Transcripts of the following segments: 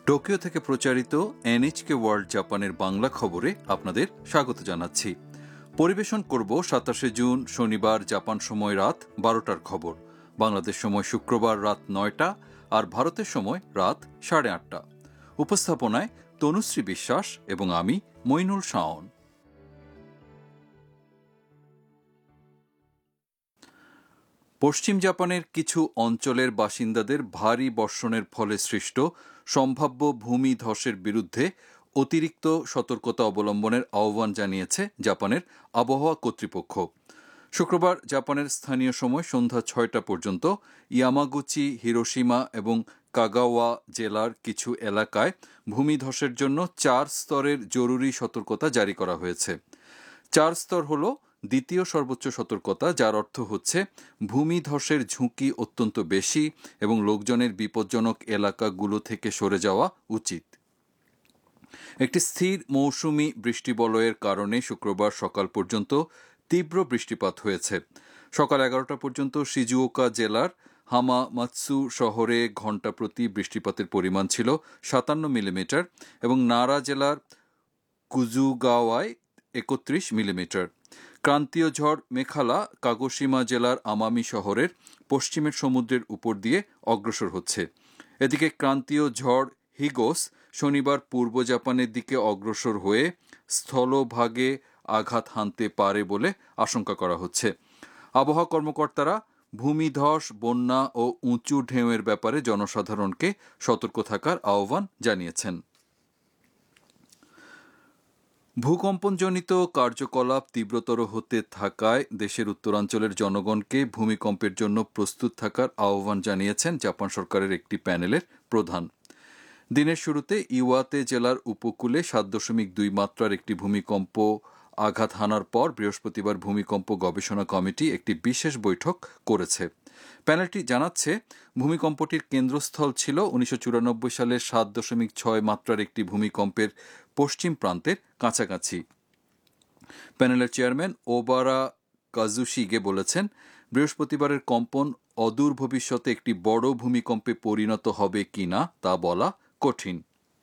Tokyo থেকে প্রচারিত NHK world জাপানের বাংলা খবরে আপনাদের স্বাগত জানাচ্ছি। পরিবেশন করব 27 জুন শনিবার জাপান সময় রাত 12টার খবর, বাংলাদেশ সময় শুক্রবার রাত 9টা আর ভারতের সময় রাত 8:30। উপস্থাপনায় তনুশ্রী বিশ্বাস এবং আমি মইনুল শাওন। পশ্চিম জাপানের কিছু অঞ্চলের বাসিন্দাদের ভারী বর্ষণের ফলে সৃষ্ট সম্ভাব্য ভূমিধসের বিরুদ্ধে অতিরিক্ত সতর্কতা অবলম্বনের আহ্বান জানিয়েছে জাপানের আবহাওয়া কর্তৃপক্ষ। শুক্রবার জাপানের স্থানীয় সময় সন্ধ্যা 6টা পর্যন্ত ইয়ামাগুচি, হিরোশিমা এবং কাগাওয়া জেলার কিছু এলাকায় ভূমিধসের জন্য 4 স্তরের জরুরি সতর্কতা জারি করা হয়েছে। 4 স্তর হল দ্বিতীয় সর্বোচ্চ সতর্কতা, যার অর্থ হচ্ছে ভূমিধসের ঝুঁকি অত্যন্ত বেশি এবং লোকজনের বিপজ্জনক এলাকাগুলো থেকে সরে যাওয়া উচিত। একটি স্থির মৌসুমি বৃষ্টিবলয়ের কারণে শুক্রবার সকাল পর্যন্ত তীব্র বৃষ্টিপাত হয়েছে। সকাল 11টা পর্যন্ত শিজুওকা জেলার হামামাৎসু শহরে ঘণ্টা প্রতি বৃষ্টিপাতের পরিমাণ ছিল 57 মিলিমিটার এবং নারা জেলার কুজুগাওয়ায় 31 মিলিমিটার। ক্রান্তীয় ঝড় মেখালা কাগোশিমা জেলার আমামি শহরের পশ্চিমের সমুদ্রের উপর দিয়ে অগ্রসর হচ্ছে। এদিকে ক্রান্তীয় ঝড় হিগোস শনিবার পূর্ব জাপানের দিকে অগ্রসর হয়ে স্থলভাগে আঘাত হানতে পারে বলে আশঙ্কা করা হচ্ছে। আবহাওয়া কর্মকর্তারা ভূমিধস, বন্যা ও উঁচু ঢেউয়ের ব্যাপারে জনসাধারণকে সতর্ক থাকার আহ্বান জানিয়েছেন। ভূকম্পনজনিত কার্যকলাপ তীব্রতর হতে থাকায় দেশের উত্তরাঞ্চলের জনগণকে ভূমিকম্পের জন্য প্রস্তুত থাকার আহ্বান জানিয়েছেন জাপান সরকারের একটি প্যানেলের প্রধান। দিনের শুরুতে ইওয়াতে জেলার উপকূলে 7.2 মাত্রার একটি ভূমিকম্প আঘাত হানার পর বৃহস্পতিবার ভূমিকম্প গবেষণা কমিটি একটি বিশেষ বৈঠক করেছে। প্যানেলটি জানাচ্ছে, ভূমিকম্পটির কেন্দ্রস্থল ছিল 1994 সালের 7.6 মাত্রার একটি ভূমিকম্পের পশ্চিম প্রান্তের কাছাকাছি। প্যানেলের চেয়ারম্যান ওবারা কাজুশিগে বলেছেন, বৃহস্পতিবারের কম্পন অদূর ভবিষ্যতে একটি বড় ভূমিকম্পে পরিণত হবে কিনা তা বলা কঠিন।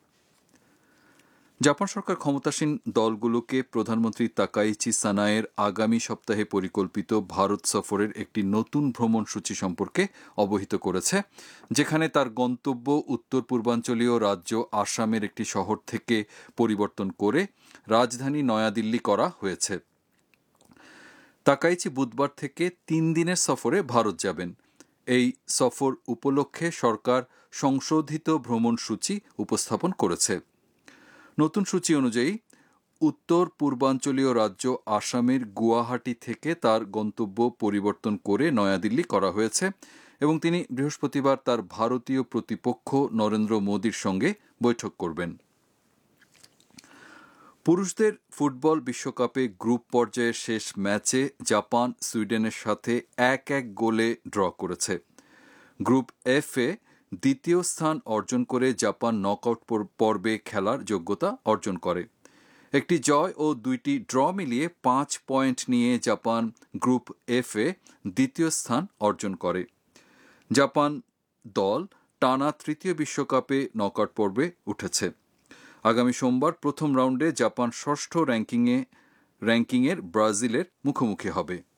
জাপান সরকার ক্ষমতাসীন দলগুলোকে প্রধানমন্ত্রী তাকাইচি সানায়ের আগামী সপ্তাহে পরিকল্পিত ভারত সফরের একটি নতুন ভ্রমণসূচি সম্পর্কে অবহিত করেছে, যেখানে তার গন্তব্য উত্তর পূর্বাঞ্চলীয় রাজ্য আসামের একটি শহর থেকে পরিবর্তন করে রাজধানী নয়াদিল্লি করা হয়েছে। তাকাইচি বুধবার থেকে 3 দিনের সফরে ভারত যাবেন। এই সফর উপলক্ষে সরকার সংশোধিত ভ্রমণসূচি উপস্থাপন করেছে। নতুন সূচি অনুযায়ী উত্তর পূর্বাঞ্চলীয় রাজ্য আসামের গুয়াহাটি থেকে তার গন্তব্য পরিবর্তন করে নয়াদিল্লি করা হয়েছে এবং তিনি বৃহস্পতিবার তার ভারতীয় প্রতিপক্ষ নরেন্দ্র মোদীর সঙ্গে বৈঠক করবেন। পুরুষদের ফুটবল বিশ্বকাপে গ্রুপ পর্যায়ের শেষ ম্যাচে জাপান সুইডেনের সাথে 1-1 গোলে ড্র করেছে। গ্রুপ এফে দ্বিতীয় স্থান অর্জন করে জাপান নকআউট পর্বে খেলার যোগ্যতা অর্জন করে। একটি জয় ও 2টি ড্র মিলিয়ে 5 পয়েন্ট নিয়ে জাপান গ্রুপ এফে দ্বিতীয় স্থান অর্জন করে। জাপান দল টানা তৃতীয় বিশ্বকাপে নকআউট পর্বে উঠেছে। আগামী সোমবার প্রথম রাউন্ডে জাপান ষষ্ঠ র্যাঙ্কিংয়ের ব্রাজিলের মুখোমুখি হবে।